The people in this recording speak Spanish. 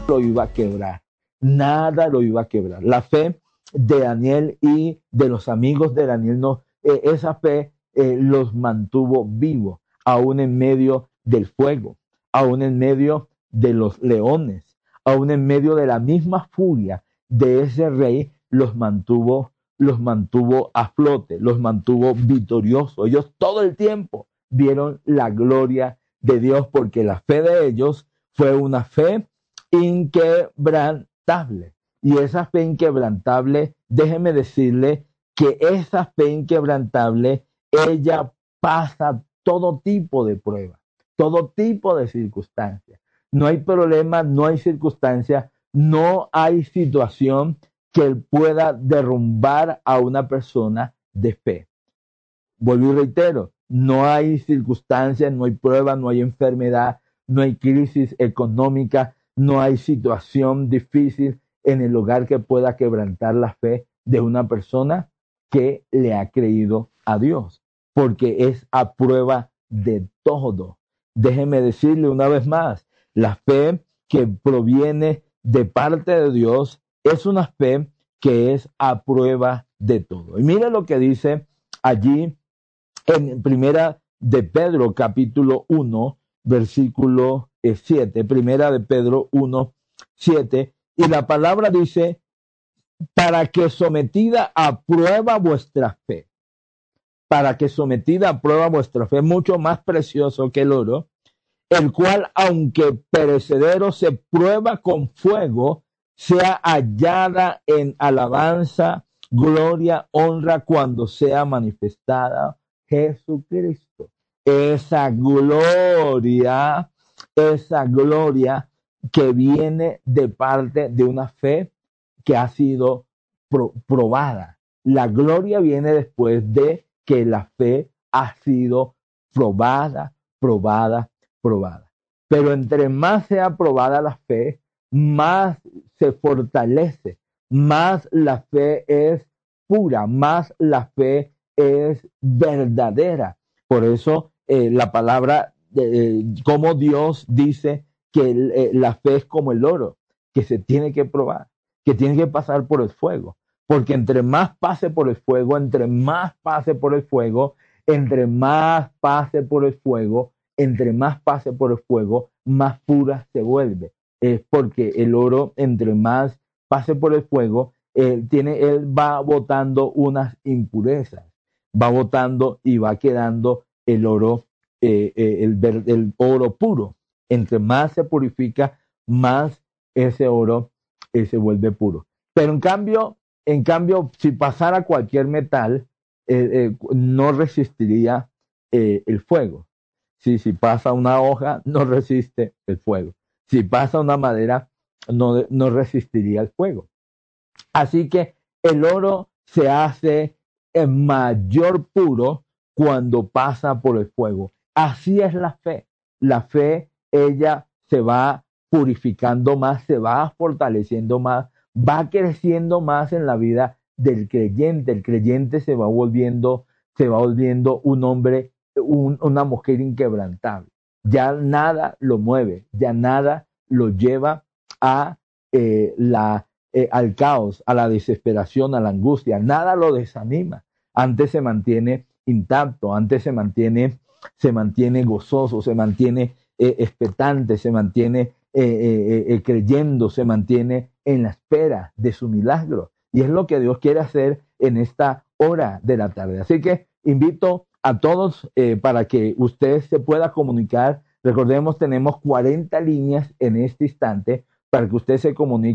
lo iba a quebrar. Nada lo iba a quebrar. La fe de Daniel y de los amigos de Daniel, no, esa fe los mantuvo vivos, aún en medio del fuego, aún en medio de los leones, aún en medio de la misma furia de ese rey, los mantuvo a flote, los mantuvo victoriosos. Ellos todo el tiempo vieron la gloria de Dios, porque la fe de ellos fue una fe inquebrantable. Y esa fe inquebrantable, déjeme decirle que esa fe inquebrantable, ella pasa todo tipo de pruebas, todo tipo de circunstancias. No hay problema, no hay circunstancia, no hay situación que pueda derrumbar a una persona de fe. Vuelvo y reitero, no hay circunstancias, no hay prueba, no hay enfermedad, no hay crisis económica, no hay situación difícil en el hogar que pueda quebrantar la fe de una persona que le ha creído a Dios, porque es a prueba de todo. Déjeme decirle una vez más, la fe que proviene de parte de Dios es una fe que es a prueba de todo. Y mira lo que dice allí en Primera de Pedro, capítulo 1, versículo 7. Primera de Pedro 1, 7. Y la palabra dice, para que sometida a prueba vuestra fe, para que sometida a prueba vuestra fe, mucho más precioso que el oro, el cual, aunque perecedero, se prueba con fuego, sea hallada en alabanza, gloria, honra, cuando sea manifestada Jesucristo. Esa gloria que viene de parte de una fe que ha sido probada. La gloria viene después de que la fe ha sido probada. Pero entre más sea probada la fe, más se fortalece, más la fe es pura, más la fe es verdadera. Por eso la palabra, como Dios dice que la fe es como el oro, que se tiene que probar, que tiene que pasar por el fuego. Porque entre más pase por el fuego, entre más pase por el fuego, más pura se vuelve. Es porque el oro, entre más pase por el fuego, él va botando unas impurezas, va botando y va quedando el oro, el oro puro. Entre más se purifica, más ese oro se vuelve puro. Pero en cambio, si pasara cualquier metal, no resistiría el fuego. Si pasa una hoja, no resiste el fuego. Si pasa una madera, no resistiría el fuego. Así que el oro se hace mayor puro cuando pasa por el fuego. Así es la fe. La fe, ella se va purificando más, se va fortaleciendo más, va creciendo más en la vida del creyente. El creyente se va volviendo un hombre, una mujer inquebrantable. Ya nada lo mueve, ya nada lo lleva a al caos, a la desesperación, a la angustia. Nada lo desanima. Antes se mantiene intacto, antes se mantiene gozoso, se mantiene expectante, se mantiene creyendo, se mantiene en la espera de su milagro. Y es lo que Dios quiere hacer en esta hora de la tarde. Así que invito a todos para que usted se pueda comunicar. Recordemos, tenemos 40 líneas en este instante para que usted se comunique